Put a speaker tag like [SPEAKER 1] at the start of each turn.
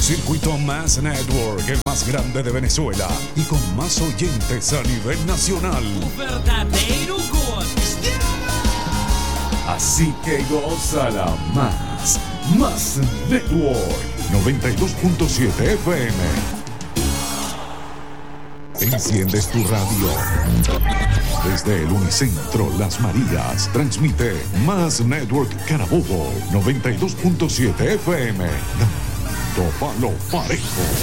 [SPEAKER 1] Circuito Más Network, el más grande de Venezuela y con más oyentes a nivel nacional.
[SPEAKER 2] O verdadeiro gosto.
[SPEAKER 1] Así que gózala más. Más Network 92.7 FM. Enciendes tu radio. Desde el Unicentro Las Marías transmite Más Network Carabobo 92.7 FM. Dando palo parejo.